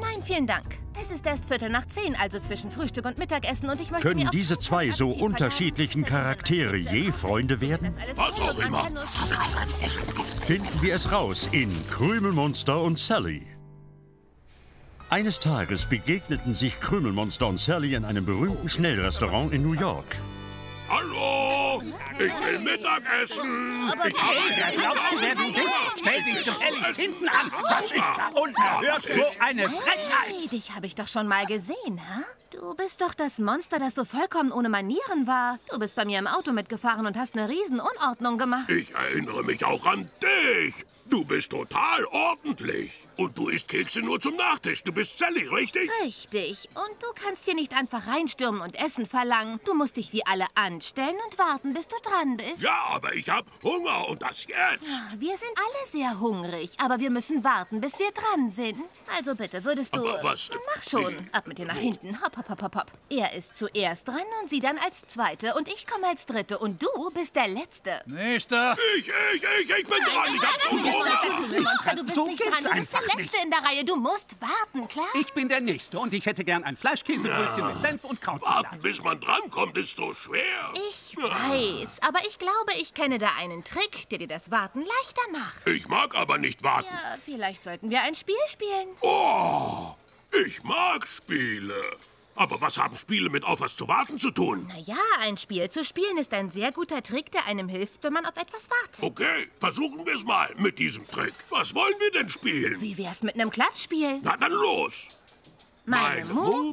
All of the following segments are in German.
Nein, vielen Dank. Es ist erst 9:15, also zwischen Frühstück und Mittagessen und ich möchte Können diese zwei so unterschiedlichen Charaktere je Freunde werden? Was auch immer. Finden wir es raus in Krümelmonster und Sally. Eines Tages begegneten sich Krümelmonster und Sally in einem berühmten Schnellrestaurant in New York. Hallo, ich will Mittagessen. Wer glaubst du, wer du bist? Stell dich gefälligst hinten an. Das ist ja unerhört, so eine Frechheit. Hey, dich habe ich doch schon mal gesehen, hä? Du bist doch das Monster, das so vollkommen ohne Manieren war. Du bist bei mir im Auto mitgefahren und hast eine Riesenunordnung gemacht. Ich erinnere mich auch an dich. Du bist total ordentlich. Und du isst Kekse nur zum Nachtisch. Du bist Sally, richtig? Richtig. Und du kannst hier nicht einfach reinstürmen und Essen verlangen. Du musst dich wie alle anstellen und warten, bis du dran bist. Ja, aber ich hab Hunger und das jetzt. Wir sind alle sehr hungrig, aber wir müssen warten, bis wir dran sind. Also bitte, würdest du... Aber was? Mach schon. Ab mit dir nach hinten. Hopp, hopp, hopp, hopp, hopp. Er ist zuerst dran und sie dann als Zweite. Und ich komme als Dritte. Und du bist der Letzte. Nächster. Ich bin dran. Ich hab so Du bist Hunger. der Krümelmonster. Du bist So nicht geht's dran. Du bist der einfach Letzte nicht. in der Reihe. Du musst warten, klar? Ich bin der Nächste und ich hätte gern ein Fleischkäsebrötchen mit Senf und Krautsalat. Warten, bis man drankommt, ist so schwer. Ich weiß, aber ich glaube, ich kenne da einen Trick, der dir das Warten leichter macht. Ich mag aber nicht warten. Ja, vielleicht sollten wir ein Spiel spielen. Oh, ich mag Spiele. Aber was haben Spiele mit auf was zu warten zu tun? Naja, ein Spiel zu spielen ist ein sehr guter Trick, der einem hilft, wenn man auf etwas wartet. Okay, versuchen wir es mal mit diesem Trick. Was wollen wir denn spielen? Wie wär's mit einem Klatschspiel? Na dann los. Meine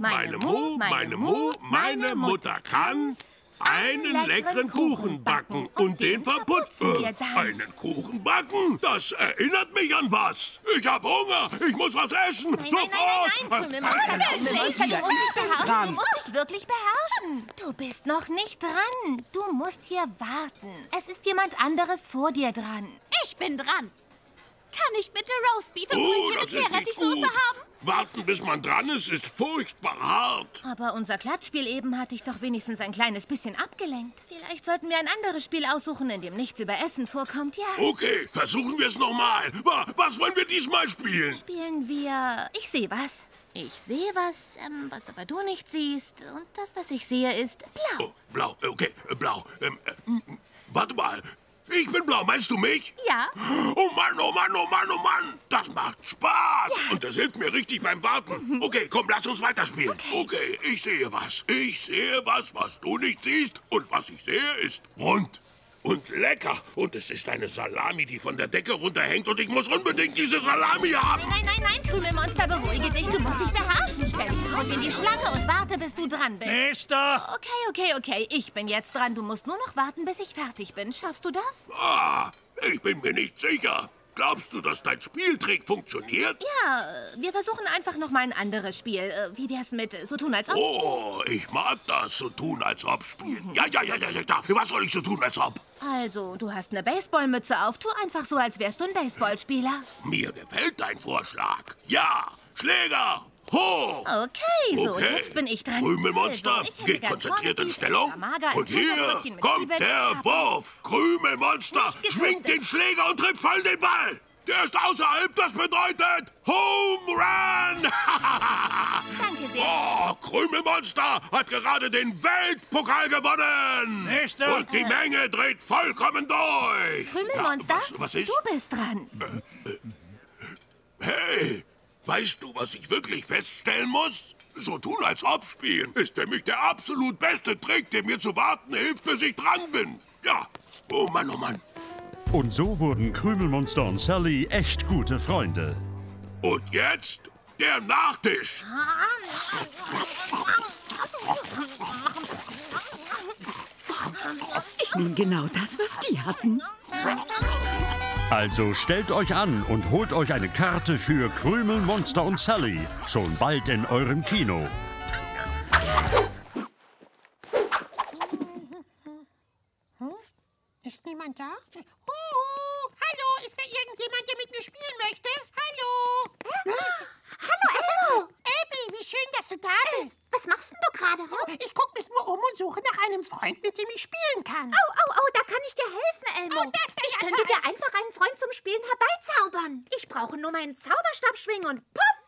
Mutter kann einen leckeren Kuchen backen und den verputzen. Einen Kuchen backen? Das erinnert mich an was. Ich habe Hunger. Ich muss was essen. Nein, Sofort. Krümelmonster, du musst dich beherrschen. Dran. Du musst dich wirklich beherrschen. Du bist noch nicht dran. Du musst hier warten. Es ist jemand anderes vor dir dran. Ich bin dran. Kann ich bitte Roastbeef und Oh, Brötchen das mit ist nicht Meerrettichsoße gut. haben? Warten, bis man dran ist furchtbar hart. Aber unser Klatschspiel eben hat dich doch wenigstens ein kleines bisschen abgelenkt. Vielleicht sollten wir ein anderes Spiel aussuchen, in dem nichts über Essen vorkommt, ja? Okay, versuchen wir es nochmal. Was wollen wir diesmal spielen? Spielen wir... Ich sehe was. Ich sehe was, was aber du nicht siehst. Und das, was ich sehe, ist blau. Oh, blau, okay, blau. Warte mal. Ich bin blau, meinst du mich? Ja. Oh Mann, oh Mann, oh Mann, oh Mann. Das macht Spaß. Und das hilft mir richtig beim Warten. Okay, komm, lass uns weiterspielen. Okay, ich sehe was. Ich sehe was, was du nicht siehst. Und was ich sehe, ist rund und lecker. Und es ist eine Salami, die von der Decke runterhängt. Und ich muss unbedingt diese Salami haben. Nein, Krümelmonster, beruhige dich. Du musst dich beherrschen. Stell dich zurück in die Schlange und warte, bis du dran bist. Nächster. Okay. Ich bin jetzt dran. Du musst nur noch warten, bis ich fertig bin. Schaffst du das? Ah, ich bin mir nicht sicher. Glaubst du, dass dein Spieltrick funktioniert? Ja, wir versuchen einfach noch mal ein anderes Spiel. Wie wär's mit so tun, als ob... Oh, ich mag das, so tun, als ob spielen. Ja. Was soll ich so tun, als ob? Also, du hast eine Baseballmütze auf. Tu einfach so, als wärst du ein Baseballspieler. Mir gefällt dein Vorschlag. Ja, Schläger, hoch. Okay, so, jetzt bin ich dran. Krümelmonster, Also, ich hätte geht gern konzentriert in Corned Beef, Stellung. extra mager, ein Und hier Zuckerbrötchen mit kommt Zwiebeln, der Paprika. Wurf. Krümelmonster Nicht schwingt geschustet. den Schläger und trifft voll den Ball. Der ist außerhalb, das bedeutet Home Run. Danke sehr. Oh, Krümelmonster hat gerade den Weltpokal gewonnen. Nächster. Und die Menge dreht vollkommen durch. Krümelmonster, Ja, was ist? du bist dran. Hey, weißt du, was ich wirklich feststellen muss? So tun, als ob spielen, ist nämlich der absolut beste Trick, der mir zu warten hilft, bis ich dran bin. Ja, oh Mann, oh Mann. Und so wurden Krümelmonster und Sally echt gute Freunde. Und jetzt der Nachtisch. Ich nehme genau das, was die hatten. Also stellt euch an und holt euch eine Karte für Krümelmonster und Sally. Schon bald in eurem Kino. Ist niemand da? Hallo, ist da irgendjemand, der mit mir spielen möchte? Hallo? Hallo, Elmo. Abby, wie schön, dass du da bist. Was machst denn du gerade? Ich gucke mich nur um und suche nach einem Freund, mit dem ich spielen kann. Oh, da kann ich dir helfen, Elmo. Oh, das wär ich ja könnte toll. dir einfach einen Freund zum Spielen herbeizaubern. Ich brauche nur meinen Zauberstab schwingen und puff,